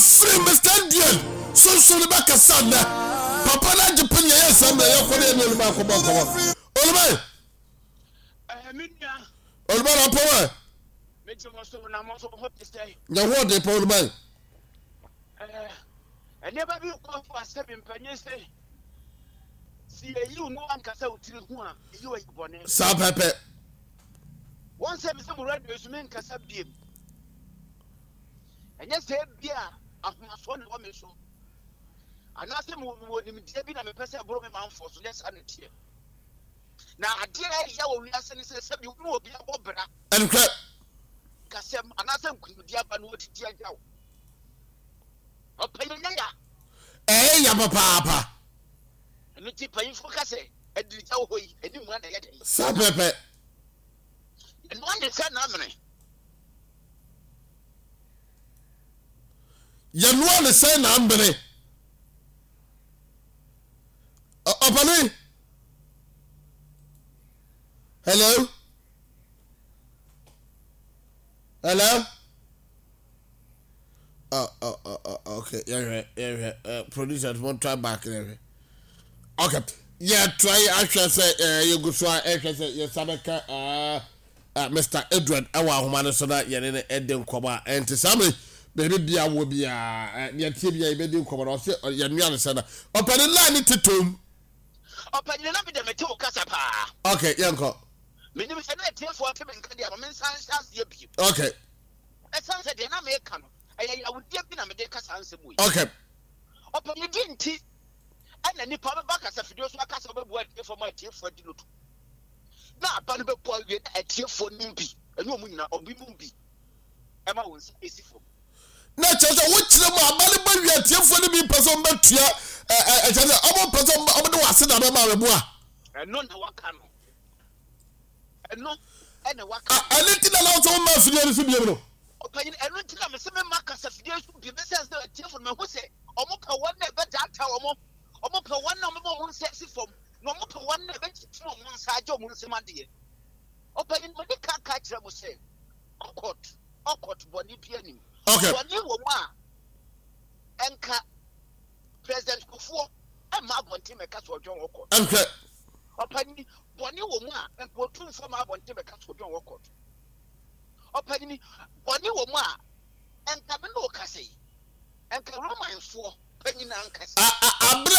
free Mr. Dian. So the back of Sunday. Papa na Japan yes am ya ko le no ma ko ba ko. Olumai. Olumai na power. Ya what dey Paul man? Never be go for 7 penny say. See you no one can say utiri hu a you are born. Sa pepe. One say me say mo radio so men kasa biem. Enya say bia ahmaso na wo me so. Ana say mo ni me dia bi na me pese abro me manfo so yes anatie. Na ade ya wo wi ase ni say bi wo obi abobra. Enkwe. Kasem ana say nkudi aba no odi dia jawo. Openya ya. Ya papa. Enu ti payin fo kase edi jawo hoyi edi mu na yede. Sa pepe. Enu ande say na mene. Ya no ande say na mene. Opani. Hello. Okay. Yeah. Producers won't try back. Okay. Yeah, try. I shall say, you go so. I shall say, yes, Mr. Edward. Our woman so that you're in the Eden Koba and to some baby beer will be near Tibia, baby Koba or your new center. Open the line to tomb. Open the lamp the metal casapa. Okay, Yanko. Minimum is a tear for him and Candia, Mensan. Okay. That sounds like an American. I would give them a decas answer. Okay. Open you didn't tea. And any power back as a video workers of a word for my tear for the loot. Now, Panama Paul get a tear for Nimby, a woman or Bimumbi. Emma was easy for. Natural, which the more you are tear for the person, but here, I tell you, I'm person, I'm the one sitting on my bois. And none what can. And no, and a work. I didn't allow some of my to be able. Opinion and renting a seven markers of the business that tear for my Jose, or more one never that tower more, or more one number one sexy form, no more one never from one side of Monsemandi. Opinion, but they can't catch them, say, awkward, body pianing. Okay, one you were and President Kufuor, and my one team a castle John Walcott. Okay. Opinion, one you were and put two from my one team a castle John Walcott. Opinion, one you were and Camino Cassie, and Caroma and 4 penny and Cassie.